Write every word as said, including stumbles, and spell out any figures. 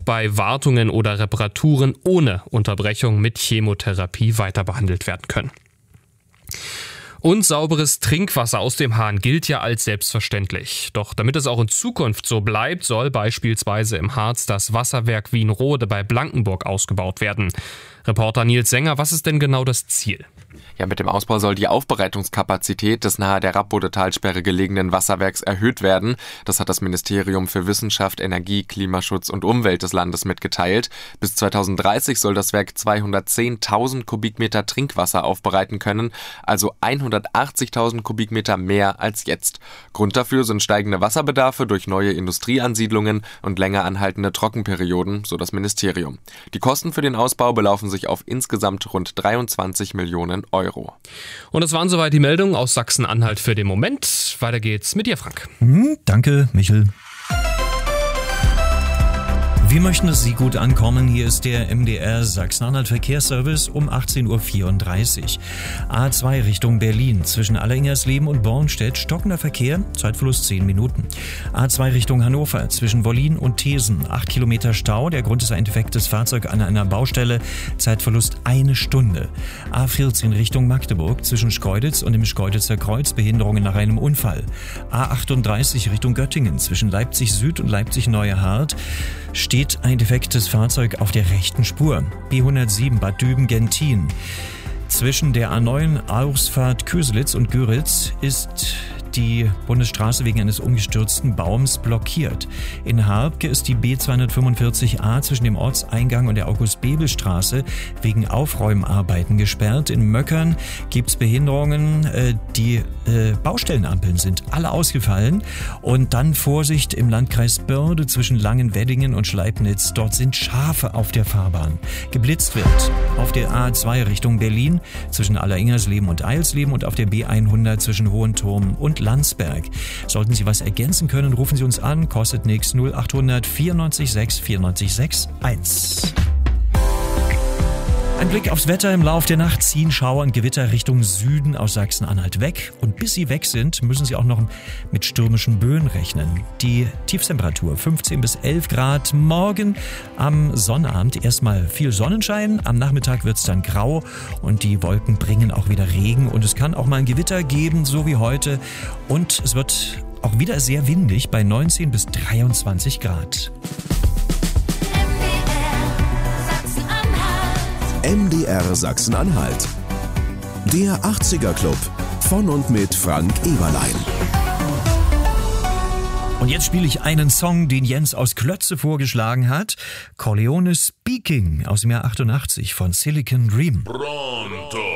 bei Wartungen oder Reparaturen ohne Unterbrechung mit Chemotherapie weiter behandelt werden können. Und sauberes Trinkwasser aus dem Hahn gilt ja als selbstverständlich. Doch damit es auch in Zukunft so bleibt, soll beispielsweise im Harz das Wasserwerk Wienrode bei Blankenburg ausgebaut werden. Reporter Nils Sänger, was ist denn genau das Ziel? Ja, mit dem Ausbau soll die Aufbereitungskapazität des nahe der Rappbode-Talsperre gelegenen Wasserwerks erhöht werden. Das hat das Ministerium für Wissenschaft, Energie, Klimaschutz und Umwelt des Landes mitgeteilt. Bis zweitausenddreißig soll das Werk zweihundertzehntausend Kubikmeter Trinkwasser aufbereiten können, also hundertachtzigtausend Kubikmeter mehr als jetzt. Grund dafür sind steigende Wasserbedarfe durch neue Industrieansiedlungen und länger anhaltende Trockenperioden, so das Ministerium. Die Kosten für den Ausbau belaufen sich auf insgesamt rund dreiundzwanzig Millionen Euro. Und das waren soweit die Meldungen aus Sachsen-Anhalt für den Moment. Weiter geht's mit dir, Frank. Hm, danke, Michel. Wir möchten, dass Sie gut ankommen. Hier ist der M D R Sachsen-Anhalt Verkehrsservice um achtzehn Uhr vierunddreißig. A zwei Richtung Berlin. Zwischen Alleringersleben und Bornstedt stockender Verkehr, Zeitverlust zehn Minuten. A zwei Richtung Hannover. Zwischen Wollin und Thesen. acht Kilometer Stau. Der Grund ist ein defektes Fahrzeug an einer Baustelle. Zeitverlust eine Stunde. A vierzehn Richtung Magdeburg. Zwischen Schkeuditz und dem Schkeuditzer Kreuz. Behinderungen nach einem Unfall. A achtunddreißig Richtung Göttingen. Zwischen Leipzig Süd und Leipzig Neue Hart steht ein defektes Fahrzeug auf der rechten Spur. B hundertsieben Bad Düben-Gentin. Zwischen der A neun Ausfahrt Köselitz und Göritz ist die Bundesstraße wegen eines umgestürzten Baums blockiert. In Harbke ist die B zweihundertfünfundvierzig A zwischen dem Ortseingang und der August-Bebel-Straße wegen Aufräumarbeiten gesperrt. In Möckern gibt es Behinderungen. Die Baustellenampeln sind alle ausgefallen. Und dann Vorsicht im Landkreis Börde zwischen Langenweddingen und Schleipnitz. Dort sind Schafe auf der Fahrbahn. Geblitzt wird auf der A zwei Richtung Berlin zwischen Alleringersleben und Eilsleben und auf der B hundert zwischen Hohenturm und Landsberg. Sollten Sie was ergänzen können, rufen Sie uns an, kostet nichts, null achthundert vierundneunzig sechs vierundneunzig sechs eins. Ein Blick aufs Wetter. Im Lauf der Nacht ziehen Schauer und Gewitter Richtung Süden aus Sachsen-Anhalt weg. Und bis sie weg sind, müssen Sie auch noch mit stürmischen Böen rechnen. Die Tiefstemperatur fünfzehn bis elf Grad. Morgen am Sonnabend erstmal viel Sonnenschein. Am Nachmittag wird es dann grau und die Wolken bringen auch wieder Regen. Und es kann auch mal ein Gewitter geben, so wie heute. Und es wird auch wieder sehr windig bei neunzehn bis dreiundzwanzig Grad. M D R Sachsen-Anhalt. Der achtziger Club von und mit Frank Eberlein. Und jetzt spiele ich einen Song, den Jens aus Klötze vorgeschlagen hat. Corleone Speaking aus dem Jahr achtundachtzig von Silicon Dream. Pronto.